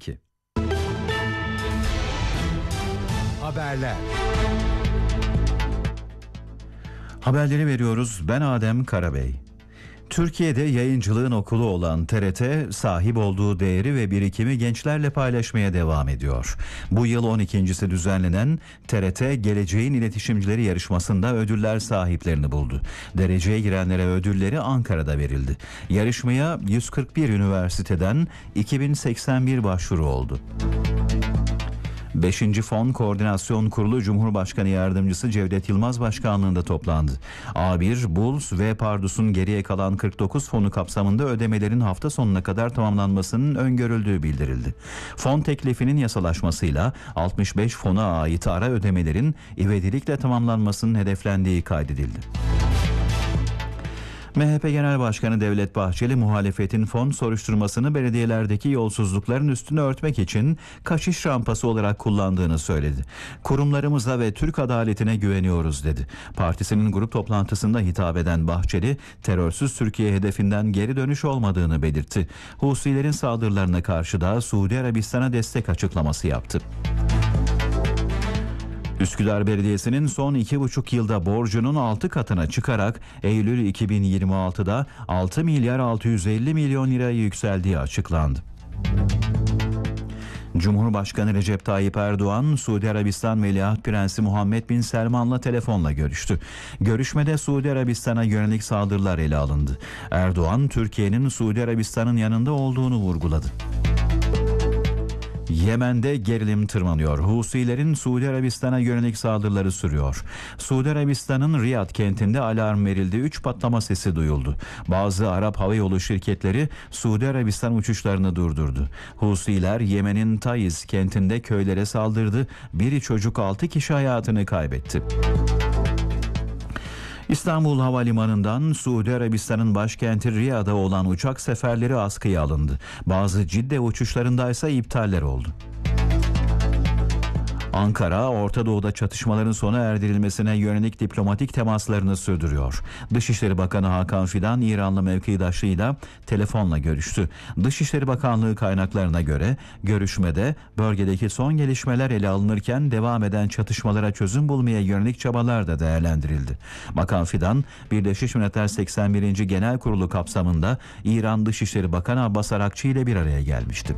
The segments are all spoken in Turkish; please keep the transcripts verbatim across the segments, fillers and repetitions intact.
iki. Haberler. Haberleri veriyoruz. Ben Adem Karabey. Türkiye'de yayıncılığın okulu olan T R T, sahip olduğu değeri ve birikimi gençlerle paylaşmaya devam ediyor. Bu yıl on ikincisi düzenlenen T R T Geleceğin İletişimcileri yarışmasında ödüller sahiplerini buldu. Dereceye girenlere ödülleri Ankara'da verildi. Yarışmaya yüz kırk bir üniversiteden iki bin seksen bir başvuru oldu. beşinci Fon Koordinasyon Kurulu Cumhurbaşkanı Yardımcısı Cevdet Yılmaz başkanlığında toplandı. A bir, Buls ve Pardus'un geriye kalan kırk dokuz fonu kapsamında ödemelerin hafta sonuna kadar tamamlanmasının öngörüldüğü bildirildi. Fon teklifinin yasalaşmasıyla altmış beş fona ait ara ödemelerin ivedilikle tamamlanmasının hedeflendiği kaydedildi. M H P Genel Başkanı Devlet Bahçeli, muhalefetin fon soruşturmasını belediyelerdeki yolsuzlukların üstünü örtmek için kaçış rampası olarak kullandığını söyledi. Kurumlarımıza ve Türk adaletine güveniyoruz dedi. Partisinin grup toplantısında hitap eden Bahçeli, terörsüz Türkiye hedefinden geri dönüş olmadığını belirtti. Husilerin saldırılarına karşı da Suudi Arabistan'a destek açıklaması yaptı. Üsküdar Belediyesi'nin son iki buçuk yılda borcunun altı katına çıkarak Eylül iki bin yirmi altıda altı milyar altı yüz elli milyon liraya yükseldiği açıklandı. Cumhurbaşkanı Recep Tayyip Erdoğan, Suudi Arabistan Veliaht Prensi Muhammed Bin Selman'la telefonla görüştü. Görüşmede Suudi Arabistan'a yönelik saldırılar ele alındı. Erdoğan, Türkiye'nin Suudi Arabistan'ın yanında olduğunu vurguladı. Yemen'de gerilim tırmanıyor. Husilerin Suudi Arabistan'a yönelik saldırıları sürüyor. Suudi Arabistan'ın Riyad kentinde alarm verildi. üç patlama sesi duyuldu. Bazı Arap havayolu şirketleri Suudi Arabistan uçuşlarını durdurdu. Husiler Yemen'in Taiz kentinde köylere saldırdı. Biri çocuk, altı kişi hayatını kaybetti. İstanbul Havalimanı'ndan Suudi Arabistan'ın başkenti Riyad'a olan uçak seferleri askıya alındı. Bazı Cidde uçuşlarındaysa iptaller oldu. Ankara, Orta Doğu'da çatışmaların sona erdirilmesine yönelik diplomatik temaslarını sürdürüyor. Dışişleri Bakanı Hakan Fidan, İranlı mevkidaşıyla telefonla görüştü. Dışişleri Bakanlığı kaynaklarına göre görüşmede bölgedeki son gelişmeler ele alınırken devam eden çatışmalara çözüm bulmaya yönelik çabalar da değerlendirildi. Bakan Fidan, Birleşmiş Milletler seksen birinci Genel Kurulu kapsamında İran Dışişleri Bakanı Abbas Arakçı ile bir araya gelmişti.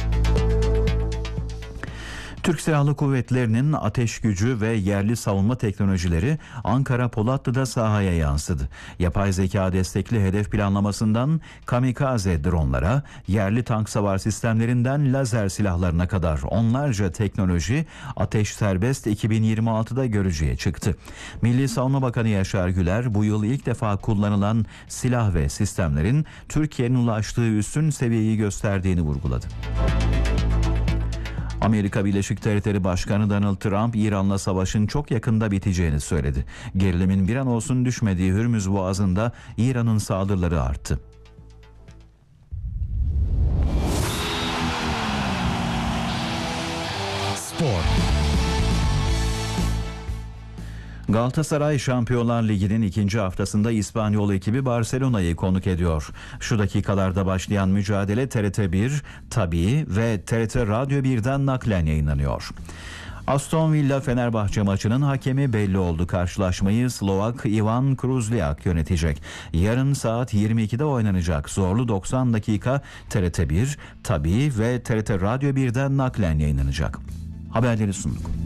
Türk Silahlı Kuvvetleri'nin ateş gücü ve yerli savunma teknolojileri Ankara Polatlı'da sahaya yansıdı. Yapay zeka destekli hedef planlamasından kamikaze dronlara, yerli tank savar sistemlerinden lazer silahlarına kadar onlarca teknoloji Ateş Serbest iki bin yirmi altıda görücüye çıktı. Milli Savunma Bakanı Yaşar Güler, bu yıl ilk defa kullanılan silah ve sistemlerin Türkiye'nin ulaştığı üstün seviyeyi gösterdiğini vurguladı. Amerika Birleşik Devletleri Başkanı Donald Trump, İran'la savaşın çok yakında biteceğini söyledi. Gerilimin bir an olsun düşmediği Hürmüz Boğazı'nda İran'ın saldırıları arttı. Spor. Galatasaray Şampiyonlar Ligi'nin ikinci haftasında İspanyol ekibi Barcelona'yı konuk ediyor. Şu dakikalarda başlayan mücadele T R T bir, Tabii ve T R T Radyo birden naklen yayınlanıyor. Aston Villa Fenerbahçe maçının hakemi belli oldu. Karşılaşmayı Slovak Ivan Kruzliak yönetecek. Yarın saat yirmi ikide oynanacak. Zorlu doksan dakika T R T bir, Tabii ve T R T Radyo birden naklen yayınlanacak. Haberleri sunduk.